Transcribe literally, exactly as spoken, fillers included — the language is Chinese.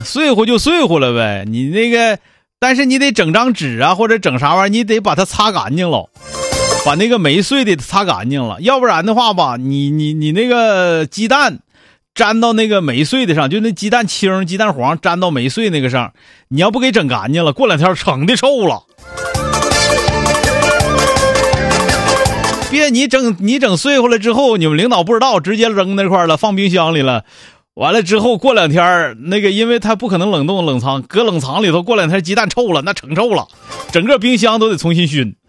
碎乎就碎乎了呗，你那个，但是你得整张纸啊，或者整啥玩意儿，你得把它擦干净了，把那个没碎的擦干净了，要不然的话吧，你你你那个鸡蛋粘到那个没碎的上，就那鸡蛋清、鸡蛋黄粘到没碎那个上，你要不给整干净了，过两天成的臭了。别你整你整碎乎了之后，你们领导不知道，直接扔那块了，放冰箱里了。完了之后过两天那个，因为它不可能冷冻冷藏，搁冷藏里头过两天鸡蛋臭了，那成臭了，整个冰箱都得重新熏。